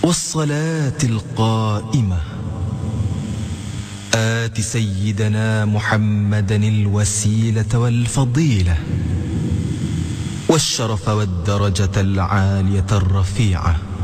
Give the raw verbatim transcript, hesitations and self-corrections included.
والصلاة القائمة آت سيدنا محمدا الوسيلة والفضيلة والشرف والدرجة العالية الرفيعة